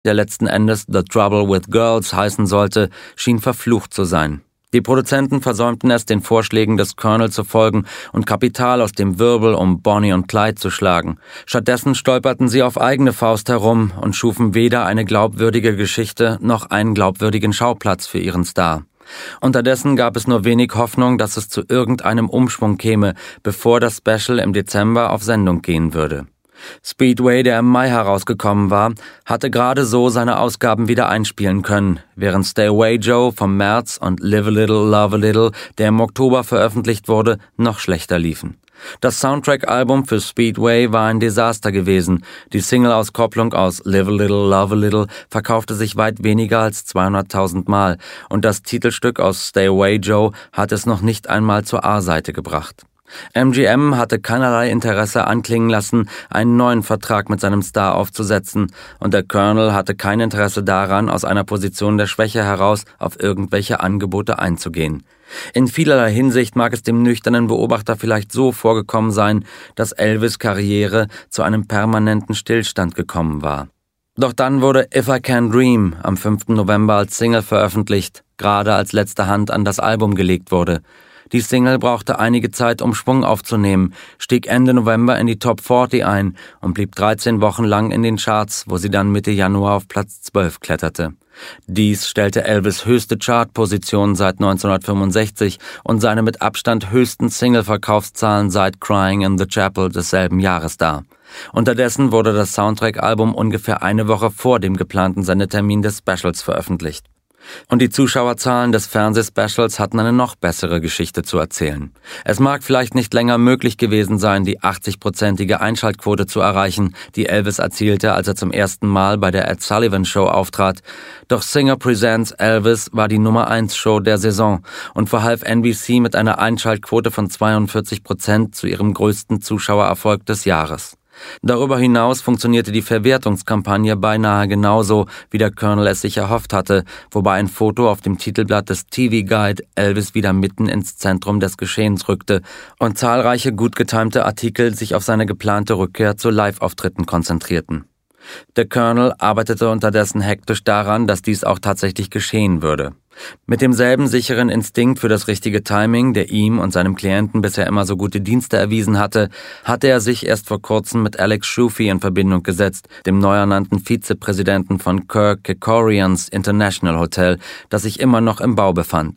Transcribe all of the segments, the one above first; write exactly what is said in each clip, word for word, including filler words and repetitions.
der letzten Endes The Trouble with Girls heißen sollte, schien verflucht zu sein. Die Produzenten versäumten es, den Vorschlägen des Colonel zu folgen und Kapital aus dem Wirbel um Bonnie und Clyde zu schlagen. Stattdessen stolperten sie auf eigene Faust herum und schufen weder eine glaubwürdige Geschichte noch einen glaubwürdigen Schauplatz für ihren Star. Unterdessen gab es nur wenig Hoffnung, dass es zu irgendeinem Umschwung käme, bevor das Special im Dezember auf Sendung gehen würde. Speedway, der im Mai herausgekommen war, hatte gerade so seine Ausgaben wieder einspielen können, während Stay Away Joe vom März und Live a Little, Love a Little, der im Oktober veröffentlicht wurde, noch schlechter liefen. Das Soundtrack-Album für Speedway war ein Desaster gewesen. Die Single-Auskopplung aus Live a Little, Love a Little verkaufte sich weit weniger als zweihunderttausend Mal und das Titelstück aus Stay Away Joe hat es noch nicht einmal zur A-Seite gebracht. M G M hatte keinerlei Interesse anklingen lassen, einen neuen Vertrag mit seinem Star aufzusetzen, und der Colonel hatte kein Interesse daran, aus einer Position der Schwäche heraus auf irgendwelche Angebote einzugehen. In vielerlei Hinsicht mag es dem nüchternen Beobachter vielleicht so vorgekommen sein, dass Elvis' Karriere zu einem permanenten Stillstand gekommen war. Doch dann wurde If I Can Dream am fünften November als Single veröffentlicht, gerade als letzte Hand an das Album gelegt wurde. Die Single brauchte einige Zeit, um Schwung aufzunehmen, stieg Ende November in die Top vierzig ein und blieb dreizehn Wochen lang in den Charts, wo sie dann Mitte Januar auf Platz zwölf kletterte. Dies stellte Elvis' höchste Chartposition seit neunzehnhundertfünfundsechzig und seine mit Abstand höchsten Single-Verkaufszahlen seit Crying in the Chapel desselben Jahres dar. Unterdessen wurde das Soundtrack-Album ungefähr eine Woche vor dem geplanten Sendetermin des Specials veröffentlicht. Und die Zuschauerzahlen des Fernsehspecials hatten eine noch bessere Geschichte zu erzählen. Es mag vielleicht nicht länger möglich gewesen sein, die achtzig-prozentige Einschaltquote zu erreichen, die Elvis erzielte, als er zum ersten Mal bei der Ed Sullivan Show auftrat. Doch Singer Presents Elvis war die Nummer eins Show der Saison und verhalf N B C mit einer Einschaltquote von zweiundvierzig Prozent zu ihrem größten Zuschauererfolg des Jahres. Darüber hinaus funktionierte die Verwertungskampagne beinahe genauso, wie der Colonel es sich erhofft hatte, wobei ein Foto auf dem Titelblatt des T V Guide Elvis wieder mitten ins Zentrum des Geschehens rückte und zahlreiche gut getimte Artikel sich auf seine geplante Rückkehr zu Live-Auftritten konzentrierten. Der Colonel arbeitete unterdessen hektisch daran, dass dies auch tatsächlich geschehen würde. Mit demselben sicheren Instinkt für das richtige Timing, der ihm und seinem Klienten bisher immer so gute Dienste erwiesen hatte, hatte er sich erst vor kurzem mit Alex Schufi in Verbindung gesetzt, dem neu ernannten Vizepräsidenten von Kirk Kerkorians International Hotel, das sich immer noch im Bau befand.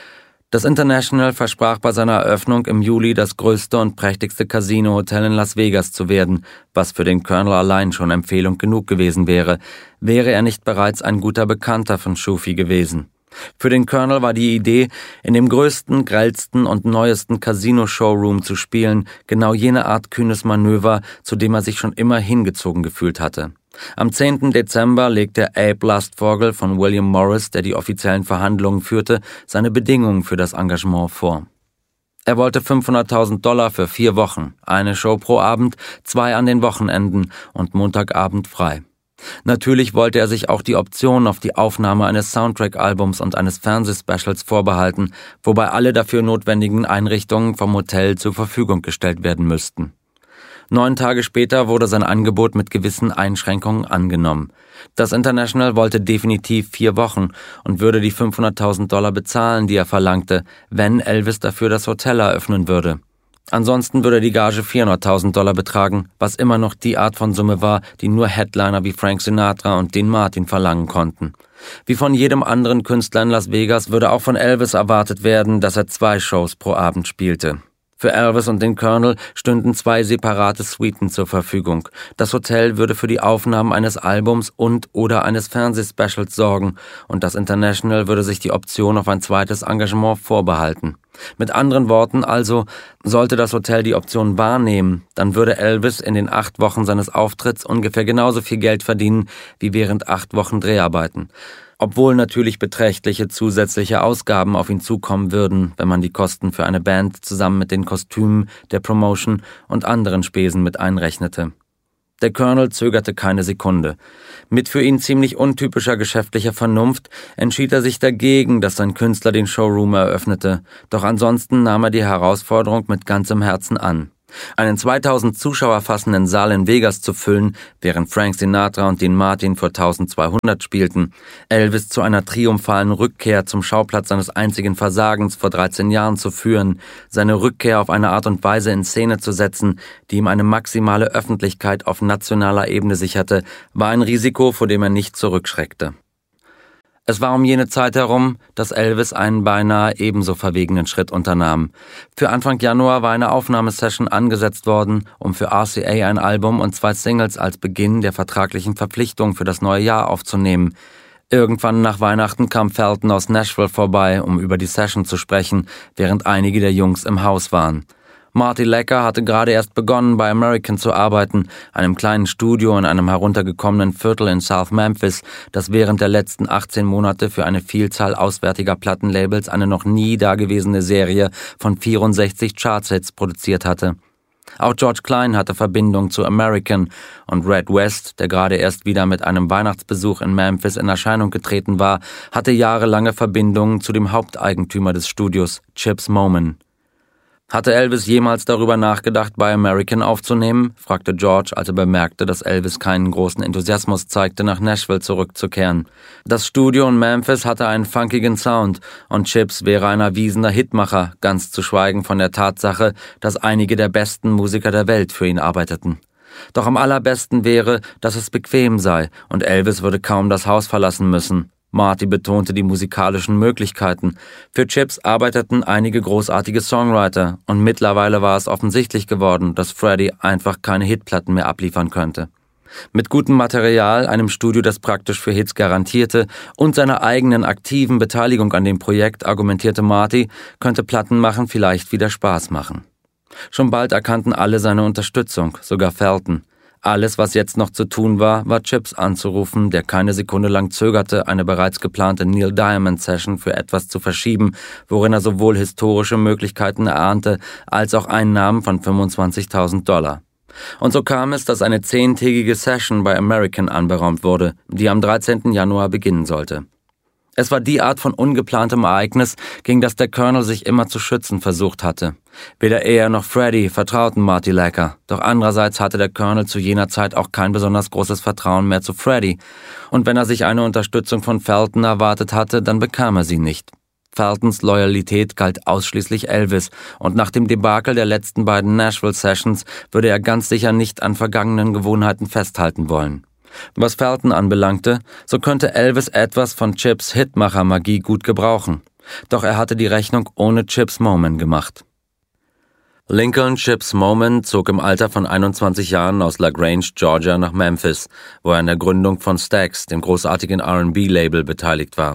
Das International versprach bei seiner Eröffnung im Juli das größte und prächtigste Casino-Hotel in Las Vegas zu werden, was für den Colonel allein schon Empfehlung genug gewesen wäre, wäre er nicht bereits ein guter Bekannter von Schufi gewesen. Für den Colonel war die Idee, in dem größten, grellsten und neuesten Casino-Showroom zu spielen, genau jene Art kühnes Manöver, zu dem er sich schon immer hingezogen gefühlt hatte. Am zehnten Dezember legte Abe Lastvogel von William Morris, der die offiziellen Verhandlungen führte, seine Bedingungen für das Engagement vor. Er wollte fünfhunderttausend Dollar für vier Wochen, eine Show pro Abend, zwei an den Wochenenden und Montagabend frei. Natürlich wollte er sich auch die Option auf die Aufnahme eines Soundtrack-Albums und eines Fernsehspecials vorbehalten, wobei alle dafür notwendigen Einrichtungen vom Hotel zur Verfügung gestellt werden müssten. Neun Tage später wurde sein Angebot mit gewissen Einschränkungen angenommen. Das International wollte definitiv vier Wochen und würde die fünfhunderttausend Dollar bezahlen, die er verlangte, wenn Elvis dafür das Hotel eröffnen würde. Ansonsten würde die Gage vierhunderttausend Dollar betragen, was immer noch die Art von Summe war, die nur Headliner wie Frank Sinatra und Dean Martin verlangen konnten. Wie von jedem anderen Künstler in Las Vegas würde auch von Elvis erwartet werden, dass er zwei Shows pro Abend spielte. Für Elvis und den Colonel stünden zwei separate Suiten zur Verfügung. Das Hotel würde für die Aufnahmen eines Albums und oder eines Fernsehspecials sorgen und das International würde sich die Option auf ein zweites Engagement vorbehalten. Mit anderen Worten also, sollte das Hotel die Option wahrnehmen, dann würde Elvis in den acht Wochen seines Auftritts ungefähr genauso viel Geld verdienen wie während acht Wochen Dreharbeiten. Obwohl natürlich beträchtliche zusätzliche Ausgaben auf ihn zukommen würden, wenn man die Kosten für eine Band zusammen mit den Kostümen, der Promotion und anderen Spesen mit einrechnete. Der Colonel zögerte keine Sekunde. Mit für ihn ziemlich untypischer geschäftlicher Vernunft entschied er sich dagegen, dass sein Künstler den Showroom eröffnete, doch ansonsten nahm er die Herausforderung mit ganzem Herzen an. Einen zweitausend Zuschauer fassenden Saal in Vegas zu füllen, während Frank Sinatra und Dean Martin vor eintausendzweihundert spielten, Elvis zu einer triumphalen Rückkehr zum Schauplatz seines einzigen Versagens vor dreizehn Jahren zu führen, seine Rückkehr auf eine Art und Weise in Szene zu setzen, die ihm eine maximale Öffentlichkeit auf nationaler Ebene sicherte, war ein Risiko, vor dem er nicht zurückschreckte. Es war um jene Zeit herum, dass Elvis einen beinahe ebenso verwegenen Schritt unternahm. Für Anfang Januar war eine Aufnahmesession angesetzt worden, um für R C A ein Album und zwei Singles als Beginn der vertraglichen Verpflichtung für das neue Jahr aufzunehmen. Irgendwann nach Weihnachten kam Felton aus Nashville vorbei, um über die Session zu sprechen, während einige der Jungs im Haus waren. Marty Lecker hatte gerade erst begonnen, bei American zu arbeiten, einem kleinen Studio in einem heruntergekommenen Viertel in South Memphis, das während der letzten achtzehn Monate für eine Vielzahl auswärtiger Plattenlabels eine noch nie dagewesene Serie von vierundsechzig Chartshits produziert hatte. Auch George Klein hatte Verbindung zu American und Red West, der gerade erst wieder mit einem Weihnachtsbesuch in Memphis in Erscheinung getreten war, hatte jahrelange Verbindungen zu dem Haupteigentümer des Studios, Chips Moman. Hatte Elvis jemals darüber nachgedacht, bei American aufzunehmen? Fragte George, als er bemerkte, dass Elvis keinen großen Enthusiasmus zeigte, nach Nashville zurückzukehren. Das Studio in Memphis hatte einen funkigen Sound und Chips wäre ein erwiesener Hitmacher, ganz zu schweigen von der Tatsache, dass einige der besten Musiker der Welt für ihn arbeiteten. Doch am allerbesten wäre, dass es bequem sei und Elvis würde kaum das Haus verlassen müssen. Marty betonte die musikalischen Möglichkeiten. Für Chips arbeiteten einige großartige Songwriter und mittlerweile war es offensichtlich geworden, dass Freddie einfach keine Hitplatten mehr abliefern könnte. Mit gutem Material, einem Studio, das praktisch für Hits garantierte, und seiner eigenen aktiven Beteiligung an dem Projekt, argumentierte Marty, könnte Plattenmachen vielleicht wieder Spaß machen. Schon bald erkannten alle seine Unterstützung, sogar Felton. Alles, was jetzt noch zu tun war, war Chips anzurufen, der keine Sekunde lang zögerte, eine bereits geplante Neil Diamond-Session für etwas zu verschieben, worin er sowohl historische Möglichkeiten erahnte, als auch Einnahmen von fünfundzwanzigtausend Dollar. Und so kam es, dass eine zehntägige Session bei American anberaumt wurde, die am dreizehnten Januar beginnen sollte. Es war die Art von ungeplantem Ereignis, gegen das der Colonel sich immer zu schützen versucht hatte. Weder er noch Freddie vertrauten Marty Lecker, doch andererseits hatte der Colonel zu jener Zeit auch kein besonders großes Vertrauen mehr zu Freddie. Und wenn er sich eine Unterstützung von Felton erwartet hatte, dann bekam er sie nicht. Feltons Loyalität galt ausschließlich Elvis, und nach dem Debakel der letzten beiden Nashville-Sessions würde er ganz sicher nicht an vergangenen Gewohnheiten festhalten wollen. Was Felton anbelangte, so könnte Elvis etwas von Chips Hitmacher-Magie gut gebrauchen. Doch er hatte die Rechnung ohne Chips Moman gemacht. Lincoln Chips Moman zog im Alter von einundzwanzig Jahren aus LaGrange, Georgia, nach Memphis, wo er an der Gründung von Stax, dem großartigen R and B-Label, beteiligt war.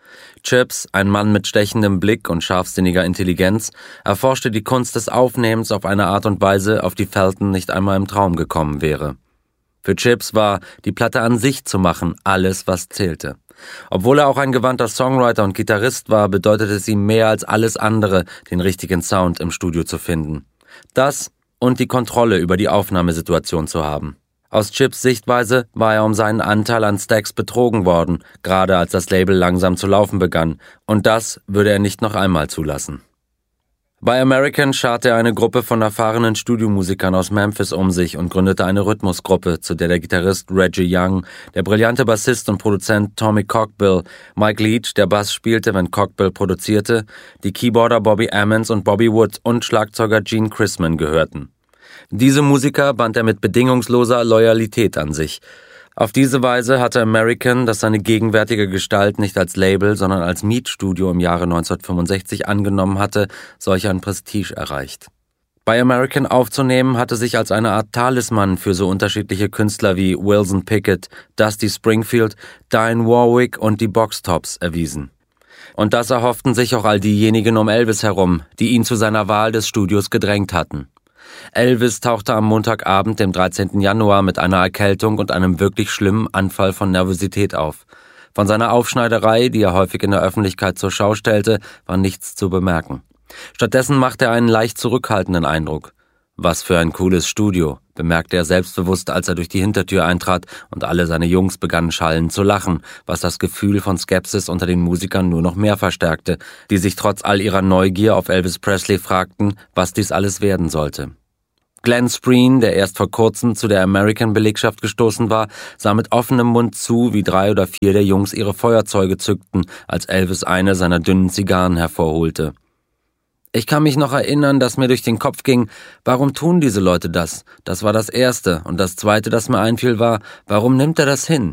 Chips, ein Mann mit stechendem Blick und scharfsinniger Intelligenz, erforschte die Kunst des Aufnehmens auf eine Art und Weise, auf die Felton nicht einmal im Traum gekommen wäre. Für Chips war, die Platte an sich zu machen, alles, was zählte. Obwohl er auch ein gewandter Songwriter und Gitarrist war, bedeutete es ihm mehr als alles andere, den richtigen Sound im Studio zu finden. Das und die Kontrolle über die Aufnahmesituation zu haben. Aus Chips Sichtweise war er um seinen Anteil an Stax betrogen worden, gerade als das Label langsam zu laufen begann, und das würde er nicht noch einmal zulassen. Bei American scharte er eine Gruppe von erfahrenen Studiomusikern aus Memphis um sich und gründete eine Rhythmusgruppe, zu der der Gitarrist Reggie Young, der brillante Bassist und Produzent Tommy Cockbill, Mike Leach, der Bass spielte, wenn Cockbill produzierte, die Keyboarder Bobby Ammons und Bobby Wood und Schlagzeuger Gene Chrisman gehörten. Diese Musiker band er mit bedingungsloser Loyalität an sich. Auf diese Weise hatte American, das seine gegenwärtige Gestalt nicht als Label, sondern als Mietstudio im Jahre neunzehnhundertfünfundsechzig angenommen hatte, solch ein Prestige erreicht. Bei American aufzunehmen hatte sich als eine Art Talisman für so unterschiedliche Künstler wie Wilson Pickett, Dusty Springfield, Dionne Warwick und die Box Tops erwiesen. Und das erhofften sich auch all diejenigen um Elvis herum, die ihn zu seiner Wahl des Studios gedrängt hatten. Elvis tauchte am Montagabend, dem dreizehnten Januar, mit einer Erkältung und einem wirklich schlimmen Anfall von Nervosität auf. Von seiner Aufschneiderei, die er häufig in der Öffentlichkeit zur Schau stellte, war nichts zu bemerken. Stattdessen machte er einen leicht zurückhaltenden Eindruck. »Was für ein cooles Studio«, bemerkte er selbstbewusst, als er durch die Hintertür eintrat und alle seine Jungs begannen schallend zu lachen, was das Gefühl von Skepsis unter den Musikern nur noch mehr verstärkte, die sich trotz all ihrer Neugier auf Elvis Presley fragten, was dies alles werden sollte. Glenn Spreen, der erst vor kurzem zu der American-Belegschaft gestoßen war, sah mit offenem Mund zu, wie drei oder vier der Jungs ihre Feuerzeuge zückten, als Elvis eine seiner dünnen Zigarren hervorholte. Ich kann mich noch erinnern, dass mir durch den Kopf ging, warum tun diese Leute das? Das war das Erste. Und das Zweite, das mir einfiel, war, warum nimmt er das hin?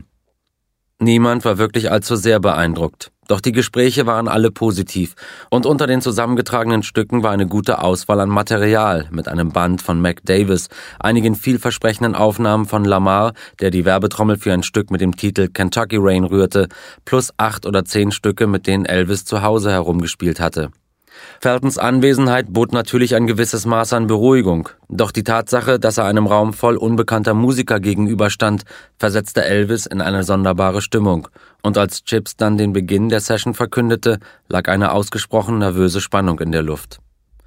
Niemand war wirklich allzu sehr beeindruckt. Doch die Gespräche waren alle positiv und unter den zusammengetragenen Stücken war eine gute Auswahl an Material mit einem Band von Mac Davis, einigen vielversprechenden Aufnahmen von Lamar, der die Werbetrommel für ein Stück mit dem Titel Kentucky Rain rührte, plus acht oder zehn Stücke, mit denen Elvis zu Hause herumgespielt hatte. Feltons Anwesenheit bot natürlich ein gewisses Maß an Beruhigung, doch die Tatsache, dass er einem Raum voll unbekannter Musiker gegenüberstand, versetzte Elvis in eine sonderbare Stimmung, und als Chips dann den Beginn der Session verkündete, lag eine ausgesprochen nervöse Spannung in der Luft.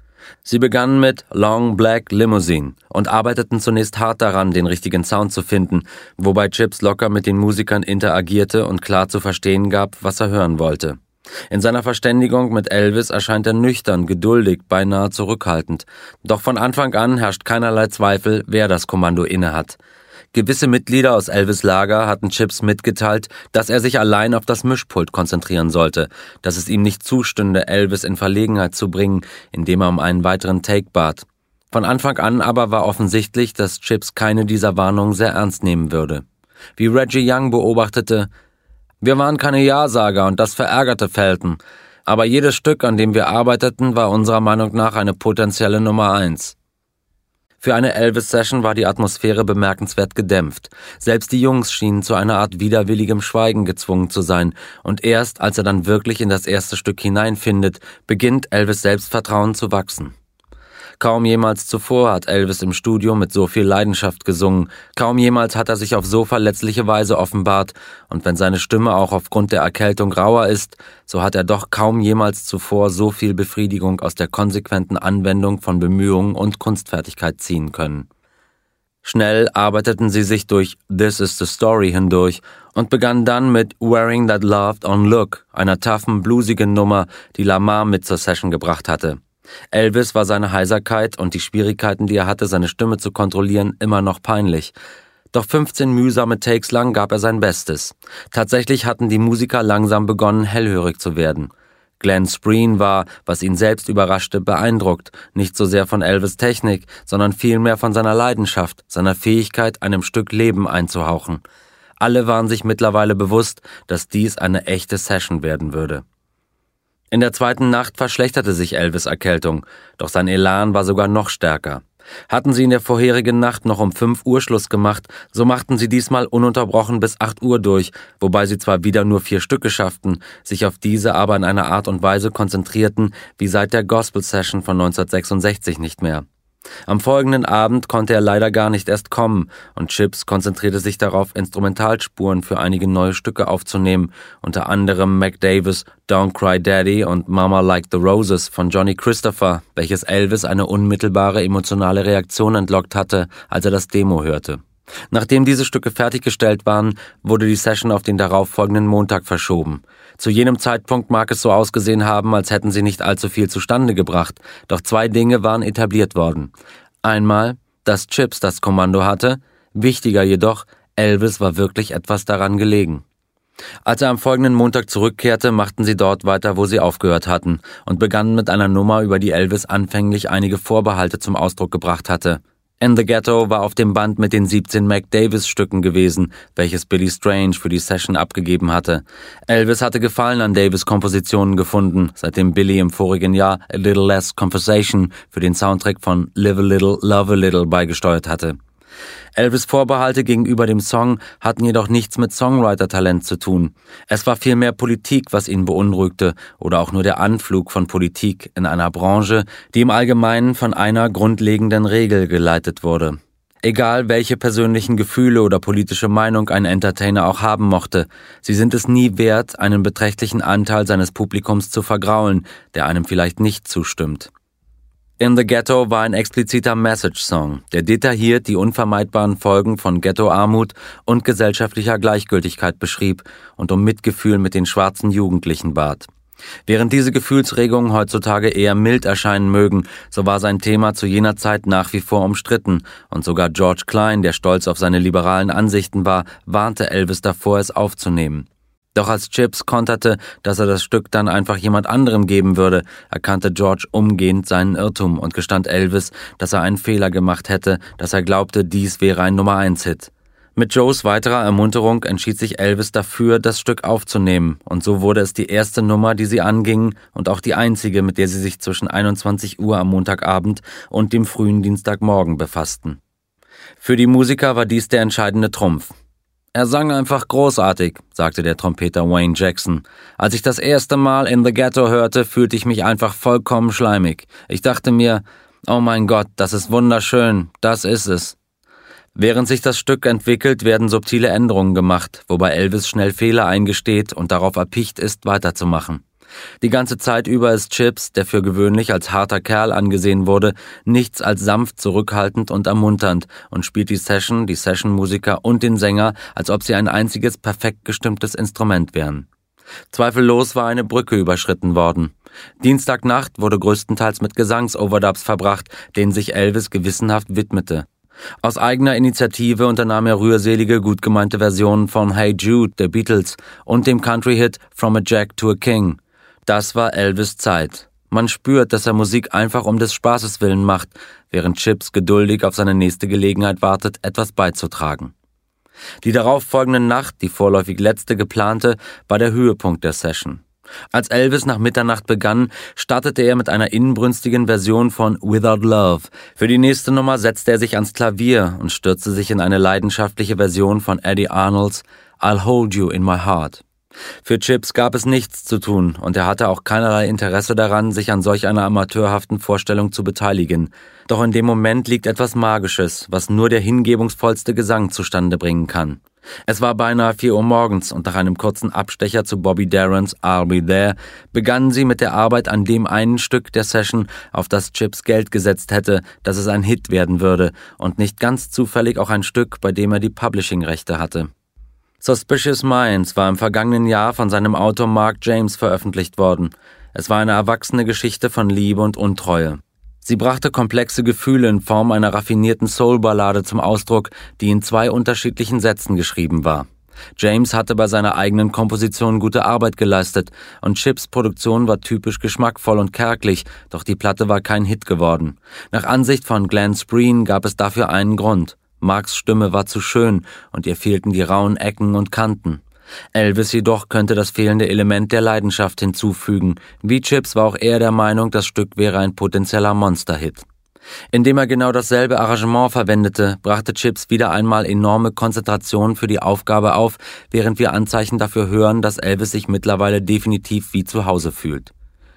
Sie begannen mit Long Black Limousine und arbeiteten zunächst hart daran, den richtigen Sound zu finden, wobei Chips locker mit den Musikern interagierte und klar zu verstehen gab, was er hören wollte. In seiner Verständigung mit Elvis erscheint er nüchtern, geduldig, beinahe zurückhaltend. Doch von Anfang an herrscht keinerlei Zweifel, wer das Kommando innehat. Gewisse Mitglieder aus Elvis' Lager hatten Chips mitgeteilt, dass er sich allein auf das Mischpult konzentrieren sollte, dass es ihm nicht zustünde, Elvis in Verlegenheit zu bringen, indem er um einen weiteren Take bat. Von Anfang an aber war offensichtlich, dass Chips keine dieser Warnungen sehr ernst nehmen würde. Wie Reggie Young beobachtete: Wir waren keine Ja-Sager und das verärgerte Felton. Aber jedes Stück, an dem wir arbeiteten, war unserer Meinung nach eine potenzielle Nummer eins. Für eine Elvis-Session war die Atmosphäre bemerkenswert gedämpft. Selbst die Jungs schienen zu einer Art widerwilligem Schweigen gezwungen zu sein. Und erst, als er dann wirklich in das erste Stück hineinfindet, beginnt Elvis' Selbstvertrauen zu wachsen. Kaum jemals zuvor hat Elvis im Studio mit so viel Leidenschaft gesungen, kaum jemals hat er sich auf so verletzliche Weise offenbart, und wenn seine Stimme auch aufgrund der Erkältung rauer ist, so hat er doch kaum jemals zuvor so viel Befriedigung aus der konsequenten Anwendung von Bemühungen und Kunstfertigkeit ziehen können. Schnell arbeiteten sie sich durch This Is the Story hindurch und begannen dann mit Wearing That Loved On Look, einer toughen, bluesigen Nummer, die Lamar mit zur Session gebracht hatte. Elvis war seine Heiserkeit und die Schwierigkeiten, die er hatte, seine Stimme zu kontrollieren, immer noch peinlich. Doch fünfzehn mühsame Takes lang gab er sein Bestes. Tatsächlich hatten die Musiker langsam begonnen, hellhörig zu werden. Glenn Spreen war, was ihn selbst überraschte, beeindruckt, nicht so sehr von Elvis' Technik, sondern vielmehr von seiner Leidenschaft, seiner Fähigkeit, einem Stück Leben einzuhauchen. Alle waren sich mittlerweile bewusst, dass dies eine echte Session werden würde. In der zweiten Nacht verschlechterte sich Elvis' Erkältung, doch sein Elan war sogar noch stärker. Hatten sie in der vorherigen Nacht noch um fünf Uhr Schluss gemacht, so machten sie diesmal ununterbrochen bis acht Uhr durch, wobei sie zwar wieder nur vier Stücke schafften, sich auf diese aber in einer Art und Weise konzentrierten, wie seit der Gospel-Session von neunzehnhundertsechsundsechzig nicht mehr. Am folgenden Abend konnte er leider gar nicht erst kommen, und Chips konzentrierte sich darauf, Instrumentalspuren für einige neue Stücke aufzunehmen, unter anderem Mac Davis' Don't Cry Daddy und Mama Like the Roses von Johnny Christopher, welches Elvis eine unmittelbare emotionale Reaktion entlockt hatte, als er das Demo hörte. Nachdem diese Stücke fertiggestellt waren, wurde die Session auf den darauffolgenden Montag verschoben. Zu jenem Zeitpunkt mag es so ausgesehen haben, als hätten sie nicht allzu viel zustande gebracht, doch zwei Dinge waren etabliert worden. Einmal, dass Chips das Kommando hatte, wichtiger jedoch, Elvis war wirklich etwas daran gelegen. Als er am folgenden Montag zurückkehrte, machten sie dort weiter, wo sie aufgehört hatten, und begannen mit einer Nummer, über die Elvis anfänglich einige Vorbehalte zum Ausdruck gebracht hatte. In the Ghetto war auf dem Band mit den siebzehn Mac Davis-Stücken gewesen, welches Billy Strange für die Session abgegeben hatte. Elvis hatte Gefallen an Davis' Kompositionen gefunden, seitdem Billy im vorigen Jahr A Little Less Conversation für den Soundtrack von Live a Little, Love a Little beigesteuert hatte. Elvis' Vorbehalte gegenüber dem Song hatten jedoch nichts mit Songwriter-Talent zu tun. Es war vielmehr Politik, was ihn beunruhigte, oder auch nur der Anflug von Politik in einer Branche, die im Allgemeinen von einer grundlegenden Regel geleitet wurde. Egal, welche persönlichen Gefühle oder politische Meinung ein Entertainer auch haben mochte, sie sind es nie wert, einen beträchtlichen Anteil seines Publikums zu vergraulen, der einem vielleicht nicht zustimmt. In the Ghetto war ein expliziter Message-Song, der detailliert die unvermeidbaren Folgen von Ghetto-Armut und gesellschaftlicher Gleichgültigkeit beschrieb und um Mitgefühl mit den schwarzen Jugendlichen bat. Während diese Gefühlsregungen heutzutage eher mild erscheinen mögen, so war sein Thema zu jener Zeit nach wie vor umstritten, und sogar George Klein, der stolz auf seine liberalen Ansichten war, warnte Elvis davor, es aufzunehmen. Doch als Chips konterte, dass er das Stück dann einfach jemand anderem geben würde, erkannte George umgehend seinen Irrtum und gestand Elvis, dass er einen Fehler gemacht hätte, dass er glaubte, dies wäre ein Nummer eins Hit. Mit Joes weiterer Ermunterung entschied sich Elvis dafür, das Stück aufzunehmen, und so wurde es die erste Nummer, die sie angingen, und auch die einzige, mit der sie sich zwischen einundzwanzig Uhr am Montagabend und dem frühen Dienstagmorgen befassten. Für die Musiker war dies der entscheidende Trumpf. »Er sang einfach großartig«, sagte der Trompeter Wayne Jackson. »Als ich das erste Mal In the Ghetto hörte, fühlte ich mich einfach vollkommen schleimig. Ich dachte mir, oh mein Gott, das ist wunderschön, das ist es.« Während sich das Stück entwickelt, werden subtile Änderungen gemacht, wobei Elvis schnell Fehler eingesteht und darauf erpicht ist, weiterzumachen. Die ganze Zeit über ist Chips, der für gewöhnlich als harter Kerl angesehen wurde, nichts als sanft, zurückhaltend und ermunternd und spielt die Session, die Sessionmusiker und den Sänger, als ob sie ein einziges, perfekt gestimmtes Instrument wären. Zweifellos war eine Brücke überschritten worden. Dienstagnacht wurde größtenteils mit Gesangsoverdubs verbracht, denen sich Elvis gewissenhaft widmete. Aus eigener Initiative unternahm er rührselige, gut gemeinte Versionen von Hey Jude der Beatles und dem Country-Hit From a Jack to a King. Das war Elvis' Zeit. Man spürt, dass er Musik einfach um des Spaßes willen macht, während Chips geduldig auf seine nächste Gelegenheit wartet, etwas beizutragen. Die darauffolgende Nacht, die vorläufig letzte geplante, war der Höhepunkt der Session. Als Elvis nach Mitternacht begann, startete er mit einer inbrünstigen Version von Without Love. Für die nächste Nummer setzte er sich ans Klavier und stürzte sich in eine leidenschaftliche Version von Eddie Arnolds I'll Hold You in My Heart. Für Chips gab es nichts zu tun und er hatte auch keinerlei Interesse daran, sich an solch einer amateurhaften Vorstellung zu beteiligen. Doch in dem Moment liegt etwas Magisches, was nur der hingebungsvollste Gesang zustande bringen kann. Es war beinahe vier Uhr morgens und nach einem kurzen Abstecher zu Bobby Darons I'll Be There begannen sie mit der Arbeit an dem einen Stück der Session, auf das Chips Geld gesetzt hätte, dass es ein Hit werden würde und nicht ganz zufällig auch ein Stück, bei dem er die Publishing-Rechte hatte. Suspicious Minds war im vergangenen Jahr von seinem Autor Mark James veröffentlicht worden. Es war eine erwachsene Geschichte von Liebe und Untreue. Sie brachte komplexe Gefühle in Form einer raffinierten Soul-Ballade zum Ausdruck, die in zwei unterschiedlichen Sätzen geschrieben war. James hatte bei seiner eigenen Komposition gute Arbeit geleistet und Chips' Produktion war typisch geschmackvoll und kärglich, doch die Platte war kein Hit geworden. Nach Ansicht von Glenn Spreen gab es dafür einen Grund. Marks Stimme war zu schön und ihr fehlten die rauen Ecken und Kanten. Elvis jedoch könnte das fehlende Element der Leidenschaft hinzufügen. Wie Chips war auch er der Meinung, das Stück wäre ein potenzieller Monsterhit. Indem er genau dasselbe Arrangement verwendete, brachte Chips wieder einmal enorme Konzentration für die Aufgabe auf, während wir Anzeichen dafür hören, dass Elvis sich mittlerweile definitiv wie zu Hause fühlt.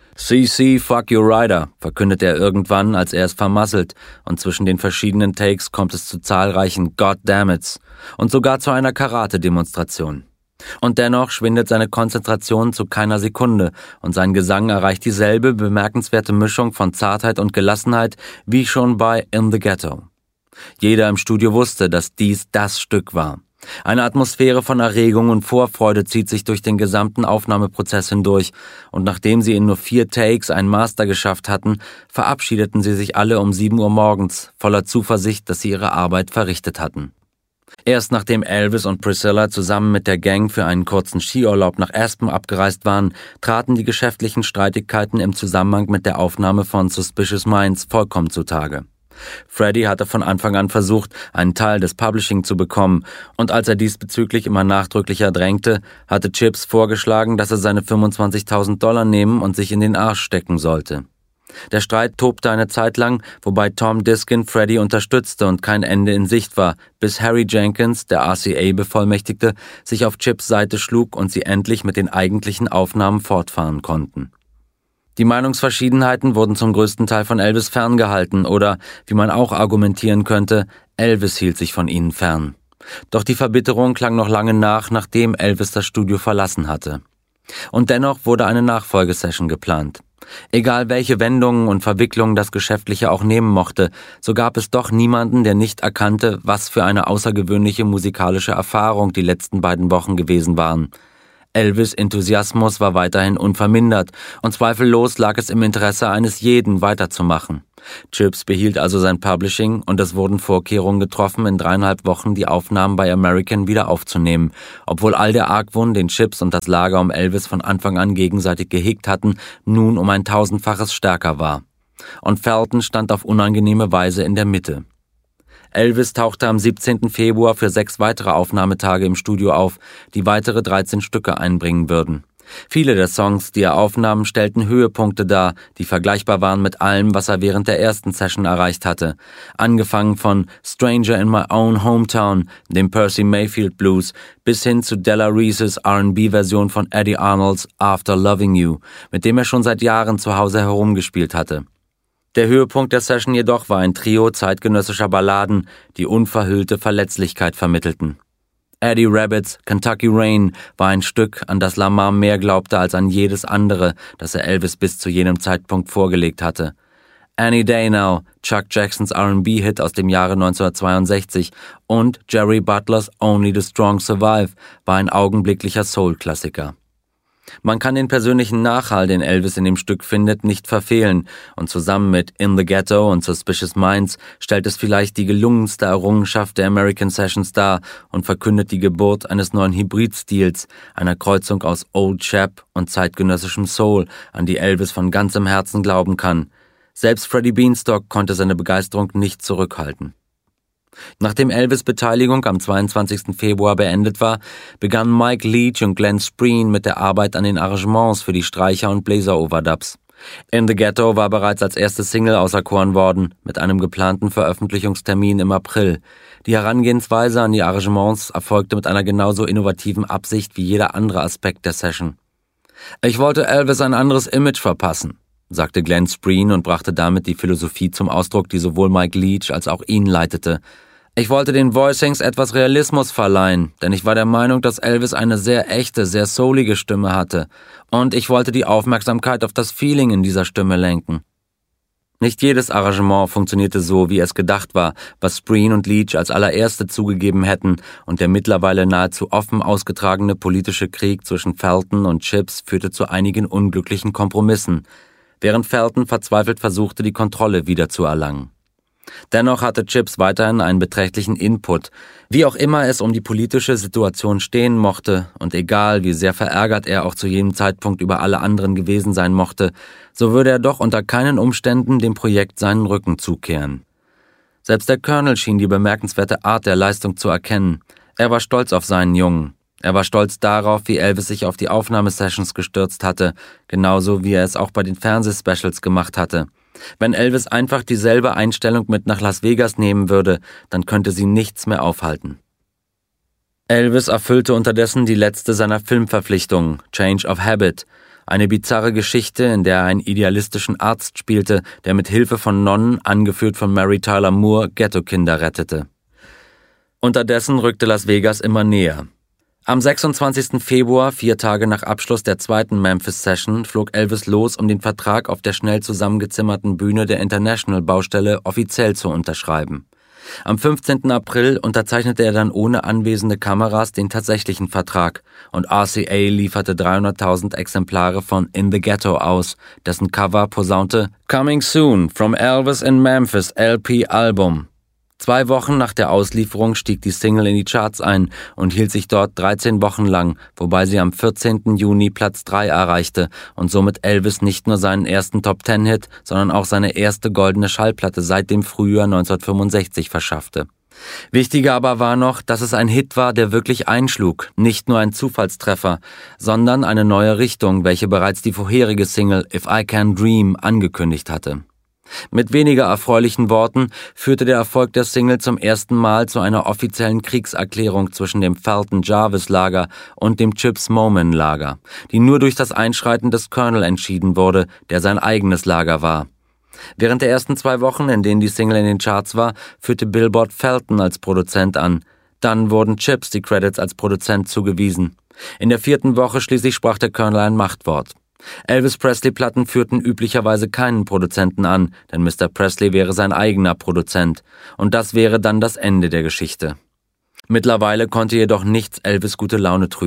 C C, fuck you Rider, verkündet er irgendwann, als er es vermasselt, und zwischen den verschiedenen Takes kommt es zu zahlreichen Goddammits und sogar zu einer Karate-Demonstration. Und dennoch schwindet seine Konzentration zu keiner Sekunde und sein Gesang erreicht dieselbe bemerkenswerte Mischung von Zartheit und Gelassenheit wie schon bei In the Ghetto. Jeder im Studio wusste, dass dies das Stück war. Eine Atmosphäre von Erregung und Vorfreude zieht sich durch den gesamten Aufnahmeprozess hindurch und nachdem sie in nur vier Takes ein Master geschafft hatten, verabschiedeten sie sich alle um sieben Uhr morgens, voller Zuversicht, dass sie ihre Arbeit verrichtet hatten. Erst nachdem Elvis und Priscilla zusammen mit der Gang für einen kurzen Skiurlaub nach Aspen abgereist waren, traten die geschäftlichen Streitigkeiten im Zusammenhang mit der Aufnahme von Suspicious Minds vollkommen zutage. Freddie hatte von Anfang an versucht, einen Teil des Publishing zu bekommen, und als er diesbezüglich immer nachdrücklicher drängte, hatte Chips vorgeschlagen, dass er seine fünfundzwanzigtausend Dollar nehmen und sich in den Arsch stecken sollte. Der Streit tobte eine Zeit lang, wobei Tom Diskin Freddie unterstützte und kein Ende in Sicht war, bis Harry Jenkins, der R C A-Bevollmächtigte, sich auf Chips Seite schlug und sie endlich mit den eigentlichen Aufnahmen fortfahren konnten. Die Meinungsverschiedenheiten wurden zum größten Teil von Elvis ferngehalten oder, wie man auch argumentieren könnte, Elvis hielt sich von ihnen fern. Doch die Verbitterung klang noch lange nach, nachdem Elvis das Studio verlassen hatte. Und dennoch wurde eine Nachfolgesession geplant. Egal welche Wendungen und Verwicklungen das Geschäftliche auch nehmen mochte, so gab es doch niemanden, der nicht erkannte, was für eine außergewöhnliche musikalische Erfahrung die letzten beiden Wochen gewesen waren. Elvis' Enthusiasmus war weiterhin unvermindert und zweifellos lag es im Interesse eines jeden weiterzumachen. Chips behielt also sein Publishing und es wurden Vorkehrungen getroffen, in dreieinhalb Wochen die Aufnahmen bei American wieder aufzunehmen, obwohl all der Argwohn, den Chips und das Lager um Elvis von Anfang an gegenseitig gehegt hatten, nun um ein tausendfaches stärker war. Und Felton stand auf unangenehme Weise in der Mitte. Elvis tauchte am siebzehnten Februar für sechs weitere Aufnahmetage im Studio auf, die weitere dreizehn Stücke einbringen würden. Viele der Songs, die er aufnahm, stellten Höhepunkte dar, die vergleichbar waren mit allem, was er während der ersten Session erreicht hatte. Angefangen von Stranger in My Own Hometown, dem Percy Mayfield Blues, bis hin zu Della Reeses R and B-Version von Eddie Arnolds After Loving You, mit dem er schon seit Jahren zu Hause herumgespielt hatte. Der Höhepunkt der Session jedoch war ein Trio zeitgenössischer Balladen, die unverhüllte Verletzlichkeit vermittelten. Eddie Rabbits Kentucky Rain war ein Stück, an das Lamar mehr glaubte als an jedes andere, das er Elvis bis zu jenem Zeitpunkt vorgelegt hatte. Any Day Now, Chuck Jacksons R and B-Hit aus dem Jahre neunzehnhundertzweiundsechzig und Jerry Butlers Only the Strong Survive war ein augenblicklicher Soul-Klassiker. Man kann den persönlichen Nachhall, den Elvis in dem Stück findet, nicht verfehlen und zusammen mit In the Ghetto und Suspicious Minds stellt es vielleicht die gelungenste Errungenschaft der American Sessions dar und verkündet die Geburt eines neuen Hybridstils, einer Kreuzung aus Old Chap und zeitgenössischem Soul, an die Elvis von ganzem Herzen glauben kann. Selbst Freddie Beanstalk konnte seine Begeisterung nicht zurückhalten. Nachdem Elvis' Beteiligung am zweiundzwanzigsten Februar beendet war, begannen Mike Leach und Glenn Spreen mit der Arbeit an den Arrangements für die Streicher- und Bläser-Overdubs. In the Ghetto war bereits als erste Single auserkoren worden, mit einem geplanten Veröffentlichungstermin im April. Die Herangehensweise an die Arrangements erfolgte mit einer genauso innovativen Absicht wie jeder andere Aspekt der Session. »Ich wollte Elvis ein anderes Image verpassen«, sagte Glenn Spreen und brachte damit die Philosophie zum Ausdruck, die sowohl Mike Leach als auch ihn leitete. »Ich wollte den Voicings etwas Realismus verleihen, denn ich war der Meinung, dass Elvis eine sehr echte, sehr soulige Stimme hatte. Und ich wollte die Aufmerksamkeit auf das Feeling in dieser Stimme lenken.« Nicht jedes Arrangement funktionierte so, wie es gedacht war, was Spreen und Leach als allererste zugegeben hätten, und der mittlerweile nahezu offen ausgetragene politische Krieg zwischen Felton und Chips führte zu einigen unglücklichen Kompromissen, während Felton verzweifelt versuchte, die Kontrolle wiederzuerlangen. Dennoch hatte Chips weiterhin einen beträchtlichen Input, wie auch immer es um die politische Situation stehen mochte, und egal wie sehr verärgert er auch zu jenem Zeitpunkt über alle anderen gewesen sein mochte, so würde er doch unter keinen Umständen dem Projekt seinen Rücken zukehren. Selbst der Colonel schien die bemerkenswerte Art der Leistung zu erkennen. Er war stolz auf seinen Jungen. Er war stolz darauf, wie Elvis sich auf die Aufnahmesessions gestürzt hatte, genauso wie er es auch bei den Fernsehspecials gemacht hatte. Wenn Elvis einfach dieselbe Einstellung mit nach Las Vegas nehmen würde, dann könnte sie nichts mehr aufhalten. Elvis erfüllte unterdessen die letzte seiner Filmverpflichtungen, Change of Habit, eine bizarre Geschichte, in der er einen idealistischen Arzt spielte, der mit Hilfe von Nonnen, angeführt von Mary Tyler Moore, Ghetto-Kinder rettete. Unterdessen rückte Las Vegas immer näher. Am sechsundzwanzigsten Februar, vier Tage nach Abschluss der zweiten Memphis-Session, flog Elvis los, um den Vertrag auf der schnell zusammengezimmerten Bühne der International-Baustelle offiziell zu unterschreiben. Am fünfzehnten April unterzeichnete er dann ohne anwesende Kameras den tatsächlichen Vertrag und R C A lieferte dreihunderttausend Exemplare von In the Ghetto aus, dessen Cover posaunte »Coming soon from Elvis in Memphis L P Album«. Zwei Wochen nach der Auslieferung stieg die Single in die Charts ein und hielt sich dort dreizehn Wochen lang, wobei sie am vierzehnten Juni Platz drei erreichte und somit Elvis nicht nur seinen ersten Top-Ten-Hit, sondern auch seine erste goldene Schallplatte seit dem Frühjahr neunzehnhundertfünfundsechzig verschaffte. Wichtiger aber war noch, dass es ein Hit war, der wirklich einschlug, nicht nur ein Zufallstreffer, sondern eine neue Richtung, welche bereits die vorherige Single If I Can Dream angekündigt hatte. Mit weniger erfreulichen Worten führte der Erfolg der Single zum ersten Mal zu einer offiziellen Kriegserklärung zwischen dem Felton-Jarvis-Lager und dem Chips-Moman-Lager, die nur durch das Einschreiten des Colonel entschieden wurde, der sein eigenes Lager war. Während der ersten zwei Wochen, in denen die Single in den Charts war, führte Billboard Felton als Produzent an. Dann wurden Chips die Credits als Produzent zugewiesen. In der vierten Woche schließlich sprach der Colonel ein Machtwort. Elvis Presley-Platten führten üblicherweise keinen Produzenten an, denn Mister Presley wäre sein eigener Produzent. Und das wäre dann das Ende der Geschichte. Mittlerweile konnte jedoch nichts Elvis gute Laune trüben.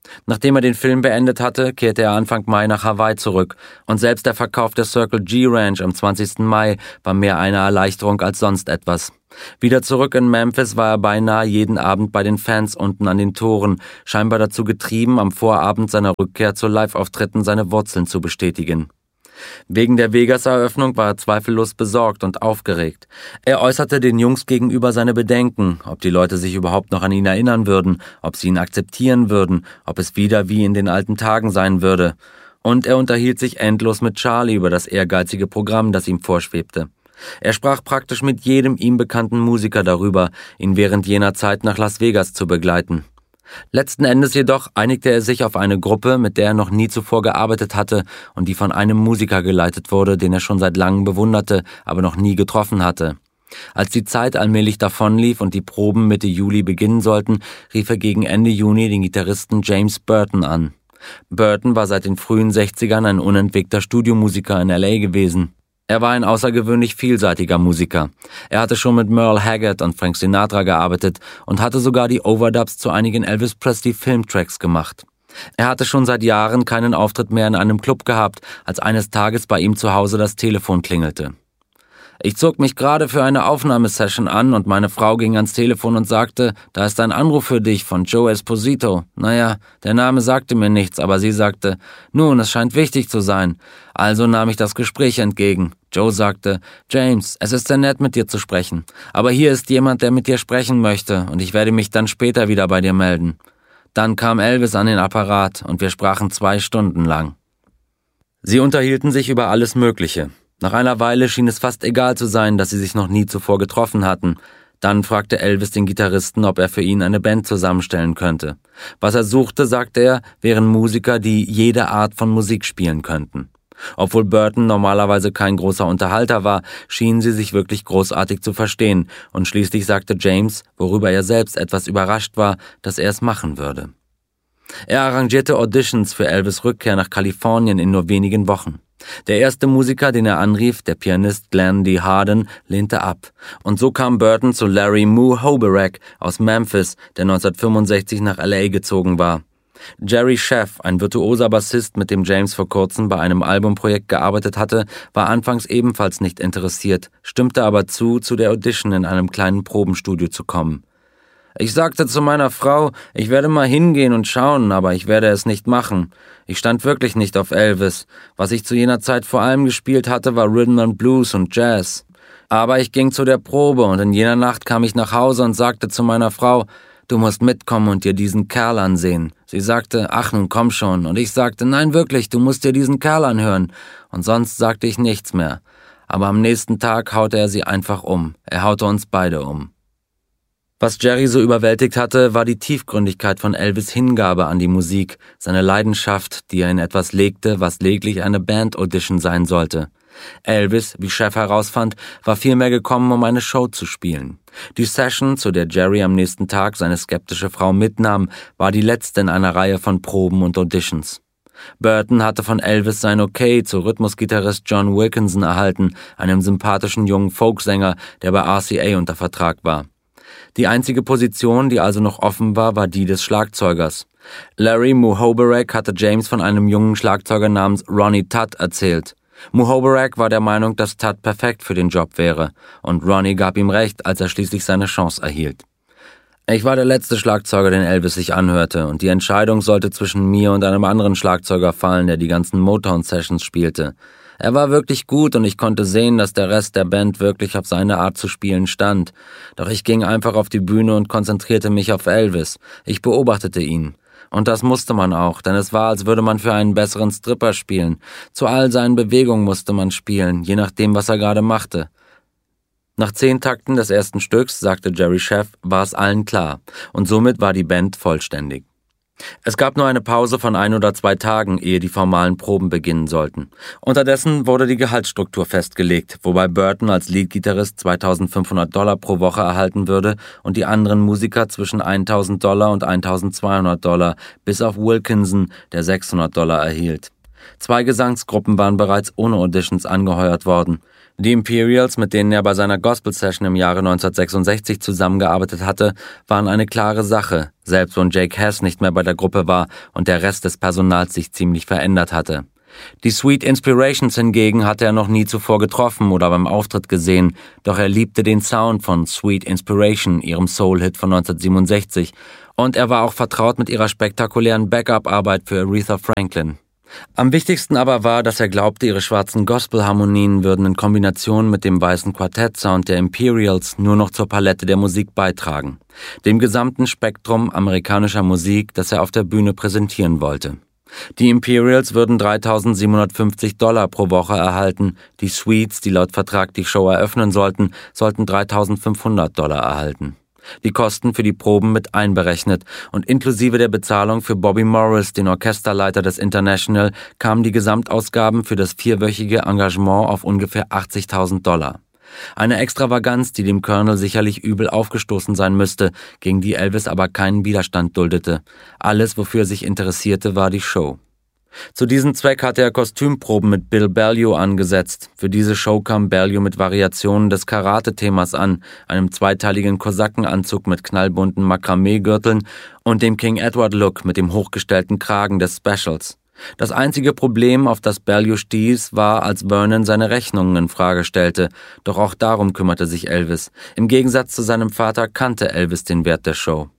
Nachdem er den Film beendet hatte, kehrte er Anfang Mai nach Hawaii zurück und selbst der Verkauf der Circle G Ranch am zwanzigsten Mai war mehr eine Erleichterung als sonst etwas. Wieder zurück in Memphis war er beinahe jeden Abend bei den Fans unten an den Toren, scheinbar dazu getrieben, am Vorabend seiner Rückkehr zu Live-Auftritten seine Wurzeln zu bestätigen. Wegen der Vegas-Eröffnung war er zweifellos besorgt und aufgeregt. Er äußerte den Jungs gegenüber seine Bedenken, ob die Leute sich überhaupt noch an ihn erinnern würden, ob sie ihn akzeptieren würden, ob es wieder wie in den alten Tagen sein würde. Und er unterhielt sich endlos mit Charlie über das ehrgeizige Programm, das ihm vorschwebte. Er sprach praktisch mit jedem ihm bekannten Musiker darüber, ihn während jener Zeit nach Las Vegas zu begleiten. Letzten Endes jedoch einigte er sich auf eine Gruppe, mit der er noch nie zuvor gearbeitet hatte und die von einem Musiker geleitet wurde, den er schon seit langem bewunderte, aber noch nie getroffen hatte. Als die Zeit allmählich davonlief und die Proben Mitte Juli beginnen sollten, rief er gegen Ende Juni den Gitarristen James Burton an. Burton war seit den frühen sechzigern ein unentwegter Studiomusiker in L A gewesen. Er war ein außergewöhnlich vielseitiger Musiker. Er hatte schon mit Merle Haggard und Frank Sinatra gearbeitet und hatte sogar die Overdubs zu einigen Elvis Presley Filmtracks gemacht. Er hatte schon seit Jahren keinen Auftritt mehr in einem Club gehabt, als eines Tages bei ihm zu Hause das Telefon klingelte. Ich zog mich gerade für eine Aufnahmesession an und meine Frau ging ans Telefon und sagte, da ist ein Anruf für dich von Joe Esposito. Naja, der Name sagte mir nichts, aber sie sagte, nun, es scheint wichtig zu sein. Also nahm ich das Gespräch entgegen. Joe sagte, James, es ist sehr nett mit dir zu sprechen, aber hier ist jemand, der mit dir sprechen möchte und ich werde mich dann später wieder bei dir melden. Dann kam Elvis an den Apparat und wir sprachen zwei Stunden lang. Sie unterhielten sich über alles Mögliche. Nach einer Weile schien es fast egal zu sein, dass sie sich noch nie zuvor getroffen hatten. Dann fragte Elvis den Gitarristen, ob er für ihn eine Band zusammenstellen könnte. Was er suchte, sagte er, wären Musiker, die jede Art von Musik spielen könnten. Obwohl Burton normalerweise kein großer Unterhalter war, schienen sie sich wirklich großartig zu verstehen, und schließlich sagte James, worüber er selbst etwas überrascht war, dass er es machen würde. Er arrangierte Auditions für Elvis' Rückkehr nach Kalifornien in nur wenigen Wochen. Der erste Musiker, den er anrief, der Pianist Glenn D. Harden, lehnte ab. Und so kam Burton zu Larry Moo Hoberek aus Memphis, der neunzehnhundertfünfundsechzig nach L A gezogen war. Jerry Scheff, ein virtuoser Bassist, mit dem James vor kurzem bei einem Albumprojekt gearbeitet hatte, war anfangs ebenfalls nicht interessiert, stimmte aber zu, zu der Audition in einem kleinen Probenstudio zu kommen. Ich sagte zu meiner Frau, ich werde mal hingehen und schauen, aber ich werde es nicht machen. Ich stand wirklich nicht auf Elvis. Was ich zu jener Zeit vor allem gespielt hatte, war Rhythm and Blues und Jazz. Aber ich ging zu der Probe und in jener Nacht kam ich nach Hause und sagte zu meiner Frau, du musst mitkommen und dir diesen Kerl ansehen. Sie sagte, ach nun komm schon. Und ich sagte, nein wirklich, du musst dir diesen Kerl anhören. Und sonst sagte ich nichts mehr. Aber am nächsten Tag haute er sie einfach um. Er haute uns beide um. Was Jerry so überwältigt hatte, war die Tiefgründigkeit von Elvis' Hingabe an die Musik, seine Leidenschaft, die er in etwas legte, was lediglich eine Band-Audition sein sollte. Elvis, wie Scheff herausfand, war vielmehr gekommen, um eine Show zu spielen. Die Session, zu der Jerry am nächsten Tag seine skeptische Frau mitnahm, war die letzte in einer Reihe von Proben und Auditions. Burton hatte von Elvis sein Okay zu Rhythmusgitarrist John Wilkinson erhalten, einem sympathischen jungen Folksänger, der bei R C A unter Vertrag war. Die einzige Position, die also noch offen war, war die des Schlagzeugers. Larry Muhoberek hatte James von einem jungen Schlagzeuger namens Ronnie Tutt erzählt. Muhoberek war der Meinung, dass Tutt perfekt für den Job wäre, und Ronnie gab ihm recht, als er schließlich seine Chance erhielt. Ich war der letzte Schlagzeuger, den Elvis sich anhörte, und die Entscheidung sollte zwischen mir und einem anderen Schlagzeuger fallen, der die ganzen Motown-Sessions spielte. Er war wirklich gut und ich konnte sehen, dass der Rest der Band wirklich auf seine Art zu spielen stand. Doch ich ging einfach auf die Bühne und konzentrierte mich auf Elvis. Ich beobachtete ihn. Und das musste man auch, denn es war, als würde man für einen besseren Stripper spielen. Zu all seinen Bewegungen musste man spielen, je nachdem, was er gerade machte. Nach zehn Takten des ersten Stücks, sagte Jerry Scheff, war es allen klar. Und somit war die Band vollständig. Es gab nur eine Pause von ein oder zwei Tagen, ehe die formalen Proben beginnen sollten. Unterdessen wurde die Gehaltsstruktur festgelegt, wobei Burton als Leadgitarrist zweitausendfünfhundert Dollar pro Woche erhalten würde und die anderen Musiker zwischen eintausend Dollar und eintausendzweihundert Dollar, bis auf Wilkinson, der sechshundert Dollar erhielt. Zwei Gesangsgruppen waren bereits ohne Auditions angeheuert worden. Die Imperials, mit denen er bei seiner Gospel-Session im Jahre neunzehnhundertsechsundsechzig zusammengearbeitet hatte, waren eine klare Sache, selbst wenn Jake Hess nicht mehr bei der Gruppe war und der Rest des Personals sich ziemlich verändert hatte. Die Sweet Inspirations hingegen hatte er noch nie zuvor getroffen oder beim Auftritt gesehen, doch er liebte den Sound von Sweet Inspiration, ihrem Soul-Hit von neunzehnhundertsiebenundsechzig, und er war auch vertraut mit ihrer spektakulären Backup-Arbeit für Aretha Franklin. Am wichtigsten aber war, dass er glaubte, ihre schwarzen Gospel-Harmonien würden in Kombination mit dem weißen Quartett-Sound der Imperials nur noch zur Palette der Musik beitragen, dem gesamten Spektrum amerikanischer Musik, das er auf der Bühne präsentieren wollte. Die Imperials würden dreitausendsiebenhundertfünfzig Dollar pro Woche erhalten, die Sweets, die laut Vertrag die Show eröffnen sollten, sollten dreitausendfünfhundert Dollar erhalten. Die Kosten für die Proben mit einberechnet und inklusive der Bezahlung für Bobby Morris, den Orchesterleiter des International, kamen die Gesamtausgaben für das vierwöchige Engagement auf ungefähr achtzigtausend Dollar. Eine Extravaganz, die dem Colonel sicherlich übel aufgestoßen sein müsste, gegen die Elvis aber keinen Widerstand duldete. Alles, wofür er sich interessierte, war die Show. Zu diesem Zweck hatte er Kostümproben mit Bill Bellio angesetzt. Für diese Show kam Bellio mit Variationen des Karate-Themas an, einem zweiteiligen Kosakenanzug mit knallbunten Makramee-Gürteln und dem King Edward-Look mit dem hochgestellten Kragen des Specials. Das einzige Problem, auf das Bellio stieß, war, als Vernon seine Rechnungen in Frage stellte. Doch auch darum kümmerte sich Elvis. Im Gegensatz zu seinem Vater kannte Elvis den Wert der Show.